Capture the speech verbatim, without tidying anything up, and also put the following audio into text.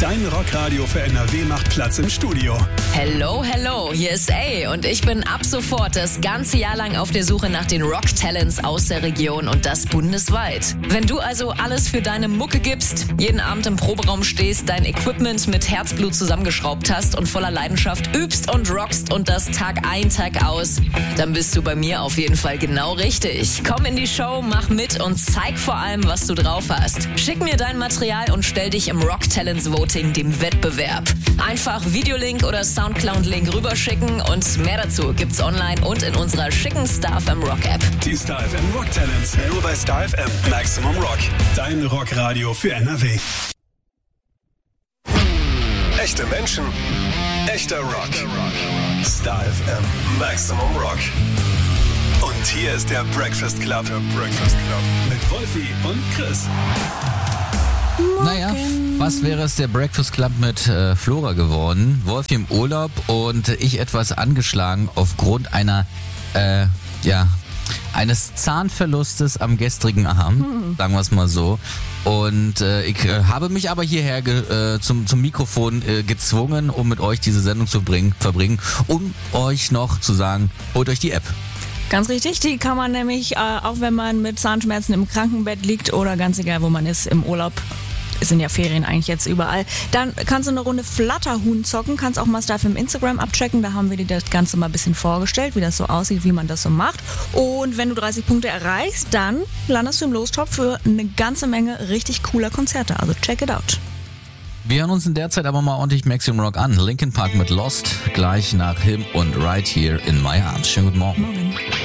Dein Rockradio für N R W macht Platz im Studio. Hello, hello, hier ist A und ich bin ab sofort das ganze Jahr lang auf der Suche nach den Rock-Talents aus der Region und das bundesweit. Wenn du also alles für deine Mucke gibst, jeden Abend im Proberaum stehst, dein Equipment mit Herzblut zusammengeschraubt hast und voller Leidenschaft übst und rockst und das Tag ein, Tag aus, dann bist du bei mir auf jeden Fall genau richtig. Komm in die Show, mach mit und zeig vor allem, was du drauf hast. Schick mir dein Material und stell dich im Rock-Talents Voting, dem Wettbewerb. Einfach Videolink oder Soundcloud-Link rüberschicken und mehr dazu gibt's online und in unserer schicken Star F M Rock App. Die Star F M Rock Talents, nur bei Star F M. Maximum Rock. Dein Rockradio für N R W. Echte Menschen, echter Rock. Star F M, Maximum Rock. Und hier ist der Breakfast Club. Der Breakfast Club. Mit Wolfi und Chris. Morgen. Naja, was wäre es der Breakfast Club mit äh, Flora geworden? Wolfi im Urlaub und ich etwas angeschlagen aufgrund einer, äh, ja, eines Zahnverlustes am gestrigen Arm, hm. sagen wir es mal so. Und äh, ich äh, habe mich aber hierher ge, äh, zum, zum Mikrofon äh, gezwungen, um mit euch diese Sendung zu bringen, verbringen, um euch noch zu sagen, holt euch die App. Ganz richtig, die kann man nämlich, äh, auch wenn man mit Zahnschmerzen im Krankenbett liegt oder ganz egal, wo man ist, im Urlaub, es sind ja Ferien eigentlich jetzt überall, dann kannst du eine Runde Flatterhuhn zocken, kannst auch mal Star F M im Instagram abchecken, da haben wir dir das Ganze mal ein bisschen vorgestellt, wie das so aussieht, wie man das so macht. Und wenn du dreißig Punkte erreichst, dann landest du im Lostopf für eine ganze Menge richtig cooler Konzerte, also check it out. Wir hören uns in der Zeit aber mal ordentlich Maximum Rock an. Linkin Park mit Lost, gleich nach Him und Right Here in My Arms. Schönen guten Morgen. Morgen.